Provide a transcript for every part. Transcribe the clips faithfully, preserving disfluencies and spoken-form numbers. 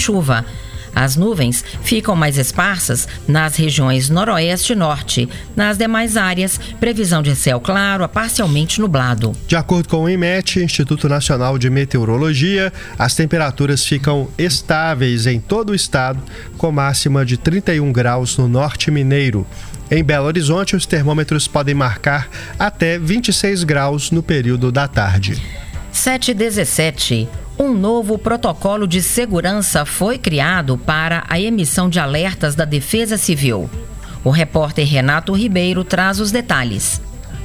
chuva. As nuvens ficam mais esparsas nas regiões noroeste e norte. Nas demais áreas, previsão de céu claro a parcialmente nublado. De acordo com o INMET, Instituto Nacional de Meteorologia, as temperaturas ficam estáveis em todo o estado, com máxima de trinta e um graus no norte mineiro. Em Belo Horizonte, os termômetros podem marcar até vinte e seis graus no período da tarde. sete e dezessete. Um novo protocolo de segurança foi criado para a emissão de alertas da Defesa Civil. O repórter Renato Ribeiro traz os detalhes.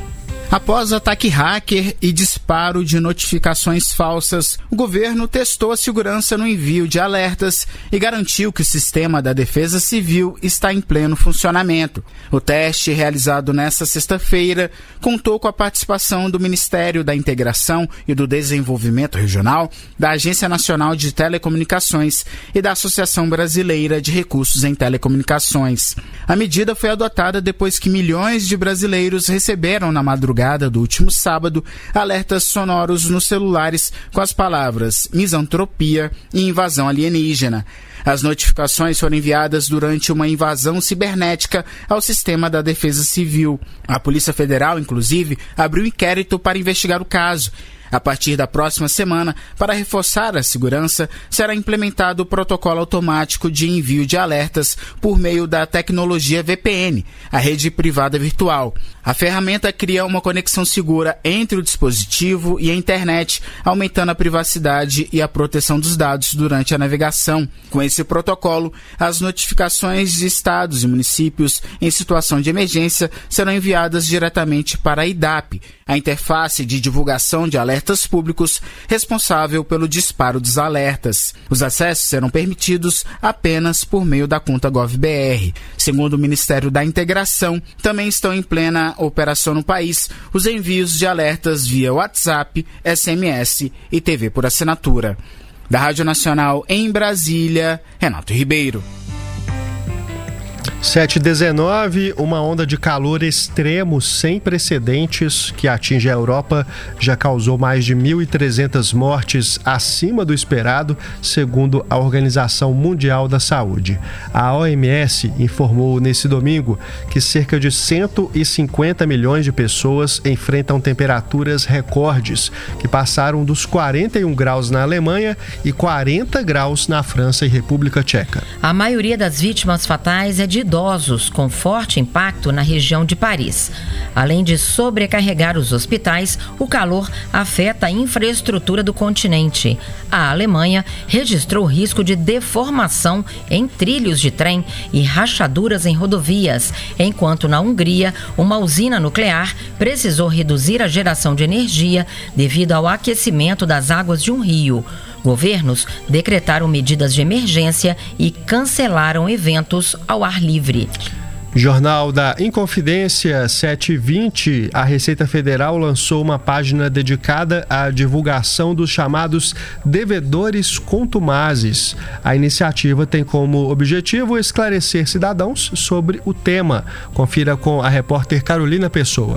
Após ataque hacker e disparo de notificações falsas, o governo testou a segurança no envio de alertas e garantiu que o sistema da Defesa Civil está em pleno funcionamento. O teste, realizado nesta sexta-feira, contou com a participação do Ministério da Integração e do Desenvolvimento Regional, da Agência Nacional de Telecomunicações e da Associação Brasileira de Recursos em Telecomunicações. A medida foi adotada depois que milhões de brasileiros receberam na madrugada do último sábado alertas sonoros nos celulares com as palavras misantropia e invasão alienígena. As notificações foram enviadas durante uma invasão cibernética ao sistema da Defesa Civil. A Polícia Federal, inclusive, abriu inquérito para investigar o caso. A partir da próxima semana, para reforçar a segurança, será implementado o protocolo automático de envio de alertas por meio da tecnologia V P N, a rede privada virtual. A ferramenta cria uma conexão segura entre o dispositivo e a internet, aumentando a privacidade e a proteção dos dados durante a navegação. Com esse protocolo, as notificações de estados e municípios em situação de emergência serão enviadas diretamente para a I D A P, a interface de divulgação de alertas públicos responsável pelo disparo dos alertas. Os acessos serão permitidos apenas por meio da conta GovBR. Segundo o Ministério da Integração, também estão em plena operação no país os envios de alertas via WhatsApp, S M S e T V por assinatura. Da Rádio Nacional em Brasília, Renato Ribeiro. sete e dezenove, uma onda de calor extremo sem precedentes que atinge a Europa já causou mais de mil e trezentas mortes acima do esperado, segundo a Organização Mundial da Saúde. A O M S informou nesse domingo que cerca de cento e cinquenta milhões de pessoas enfrentam temperaturas recordes, que passaram dos quarenta e um graus na Alemanha e quarenta graus na França e República Tcheca. A maioria das vítimas fatais é de idosos com forte impacto na região de Paris. Além de sobrecarregar os hospitais, o calor afeta a infraestrutura do continente. A Alemanha registrou risco de deformação em trilhos de trem e rachaduras em rodovias, enquanto na Hungria, uma usina nuclear precisou reduzir a geração de energia devido ao aquecimento das águas de um rio. Governos decretaram medidas de emergência e cancelaram eventos ao ar livre. Jornal da Inconfidência, sete e vinte, a Receita Federal lançou uma página dedicada à divulgação dos chamados devedores contumazes. A iniciativa tem como objetivo esclarecer cidadãos sobre o tema. Confira com a repórter Carolina Pessoa.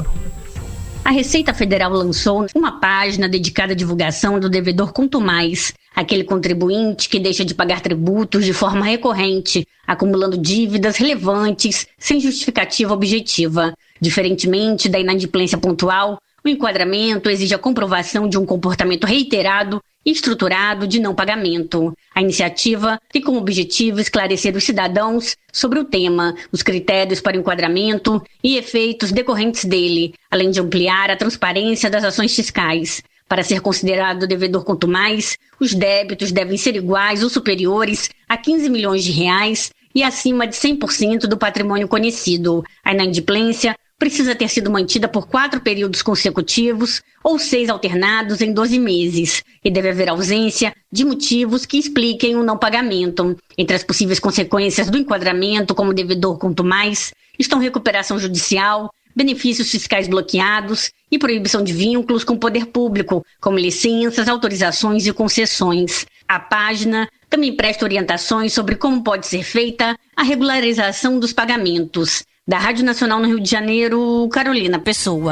A Receita Federal lançou uma página dedicada à divulgação do devedor contumaz, aquele contribuinte que deixa de pagar tributos de forma recorrente, acumulando dívidas relevantes sem justificativa objetiva. Diferentemente da inadimplência pontual, o enquadramento exige a comprovação de um comportamento reiterado e estruturado de não pagamento. A iniciativa tem como objetivo esclarecer os cidadãos sobre o tema, os critérios para o enquadramento e efeitos decorrentes dele, além de ampliar a transparência das ações fiscais. Para ser considerado devedor contumaz, os débitos devem ser iguais ou superiores a quinze milhões de reais e acima de cem por cento do patrimônio conhecido. A inadimplência precisa ter sido mantida por quatro períodos consecutivos ou seis alternados em doze meses e deve haver ausência de motivos que expliquem o não pagamento. Entre as possíveis consequências do enquadramento como devedor contumaz estão recuperação judicial, benefícios fiscais bloqueados e proibição de vínculos com o poder público, como licenças, autorizações e concessões. A página também presta orientações sobre como pode ser feita a regularização dos pagamentos. Da Rádio Nacional no Rio de Janeiro, Carolina Pessoa.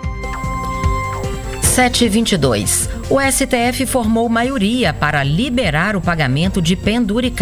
sete e vinte e dois. O S T F formou maioria para liberar o pagamento de penduricalho